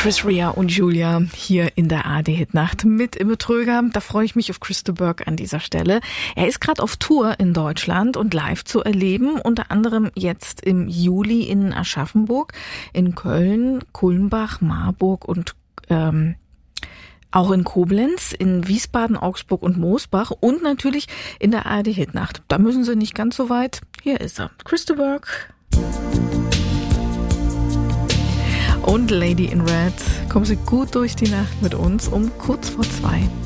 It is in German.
Chris Rea und Julia hier in der ARD-Hitnacht mit Imme Tröger. Da freue ich mich auf Chris de Burgh an dieser Stelle. Er ist gerade auf Tour in Deutschland und live zu erleben, unter anderem jetzt im Juli in Aschaffenburg, in Köln, Kulmbach, Marburg und auch in Koblenz, in Wiesbaden, Augsburg und Moosbach und natürlich in der ARD-Hitnacht. Da müssen Sie nicht ganz so weit. Hier ist er, Chris de Burgh. Und Lady in Red, kommen Sie gut durch die Nacht mit uns um kurz vor 2.